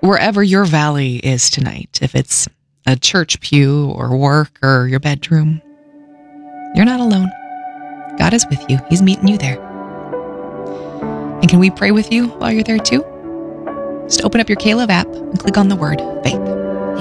wherever your valley is tonight, if it's a church pew or work or your bedroom, you're not alone. God is with you. He's meeting you there. And can we pray with you while you're there too? Just open up your Caleb app and click on the word faith.